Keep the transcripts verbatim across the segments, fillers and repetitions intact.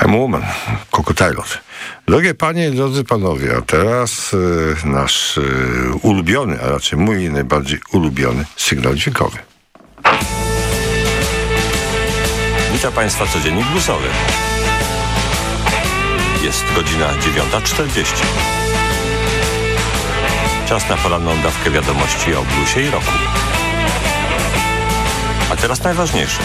I'm a Woman, Coco Taylor. Drogie panie i drodzy panowie, a teraz y, nasz y, ulubiony, a raczej mój najbardziej ulubiony sygnał dźwiękowy. Witam państwa, codziennik bluesowy. Jest godzina dziewiąta czterdzieści. Czas na poranną dawkę wiadomości o bluesie i rocku. A teraz najważniejsze.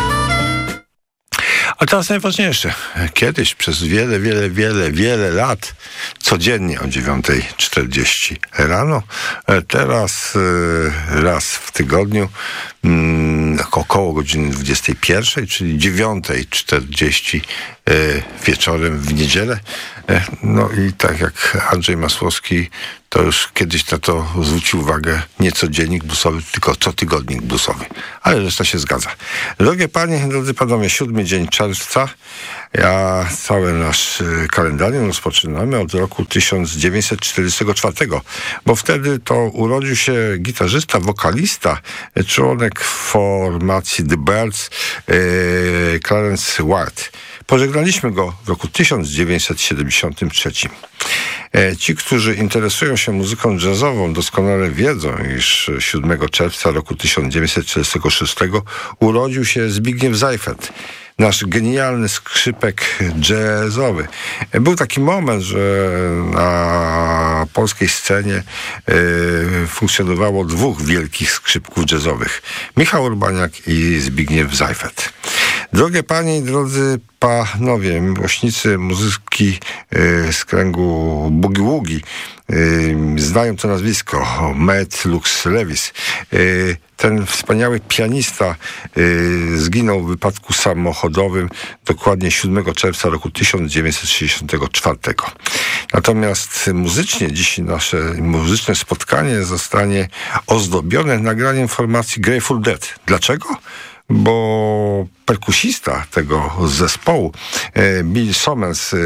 A teraz najważniejsze. Kiedyś przez wiele, wiele, wiele, wiele lat codziennie o dziewiąta czterdzieści rano. Teraz raz w tygodniu około godziny dwudziestej pierwszej, czyli dziewiąta czterdzieści wieczorem w niedzielę. No i tak jak Andrzej Masłowski to już kiedyś na to zwrócił uwagę, nie codziennik bluesowy, tylko cotygodnik bluesowy. Ale reszta się zgadza. Drogie panie, drodzy panowie, siódmy dzień czerwca. Ja cały nasz kalendarium rozpoczynamy od roku tysiąc dziewięćset czterdziestego czwartego, bo wtedy to urodził się gitarzysta, wokalista, członek formacji The Byrds, e, Clarence White. Pożegnaliśmy go w roku tysiąc dziewięćset siedemdziesiątym trzecim. Ci, którzy interesują się muzyką jazzową, doskonale wiedzą, iż siódmego czerwca roku tysiąc dziewięćset czterdziestego szóstego urodził się Zbigniew Zajfert, nasz genialny skrzypek jazzowy. Był taki moment, że na polskiej scenie y, funkcjonowało dwóch wielkich skrzypków jazzowych. Michał Urbaniak i Zbigniew Zajfert. Drogie panie i drodzy panowie, miłośnicy muzyki y, z kręgu boogie-woogie y, znają to nazwisko, Matt Lux Lewis. Y, ten wspaniały pianista y, zginął w wypadku samochodowym dokładnie siódmego czerwca roku tysiąc dziewięćset sześćdziesiątego czwartego. Natomiast muzycznie dziś nasze muzyczne spotkanie zostanie ozdobione nagraniem formacji Grateful Dead. Dlaczego? Bo perkusista tego zespołu, Bill Sommers,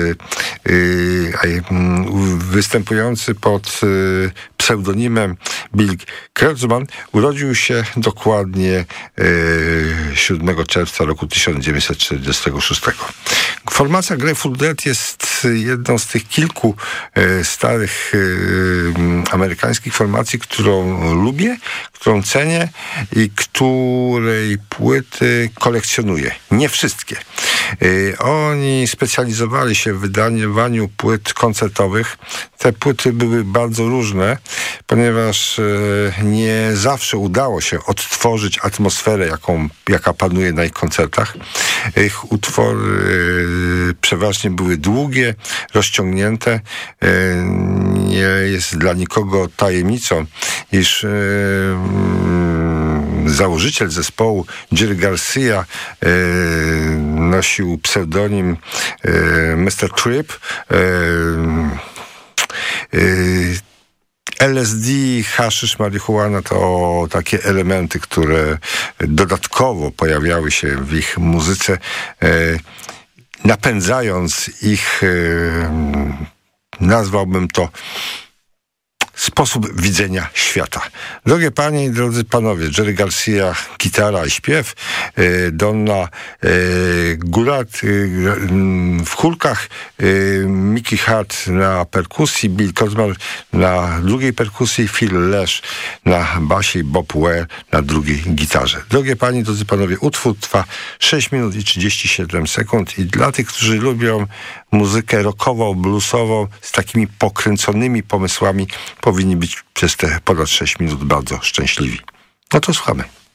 występujący pod pseudonimem Bill Kurtzman, urodził się dokładnie siódmego czerwca roku tysiąc dziewięćset czterdziestego szóstego. Formacja Grateful Dead jest jedną z tych kilku starych amerykańskich formacji, którą lubię, którą cenię i której płyty kolekcjonuję. Nie wszystkie. Oni specjalizowali się w wydawaniu płyt koncertowych. Te płyty były bardzo różne, ponieważ nie zawsze udało się odtworzyć atmosferę, jaką, jaka panuje na ich koncertach. Ich utwory przeważnie były długie, rozciągnięte. Nie jest dla nikogo tajemnicą, iż założyciel zespołu Jerry Garcia e, nosił pseudonim e, mister Tripp. E, e, L S D, haszysz, marihuana to takie elementy, które dodatkowo pojawiały się w ich muzyce, e, napędzając ich, e, nazwałbym to, sposób widzenia świata. Drogie panie i drodzy panowie, Jerry Garcia, gitara i śpiew, Donna Goulart w chórkach, Mickey Hart na perkusji, Bill Kurtzman na drugiej perkusji, Phil Lesh na basie i Bob Ware na drugiej gitarze. Drogie panie i drodzy panowie, utwór trwa sześć minut i trzydzieści siedem sekund i dla tych, którzy lubią muzykę rockową, bluesową z takimi pokręconymi pomysłami, powinni być przez te ponad sześć minut bardzo szczęśliwi. No to słuchamy.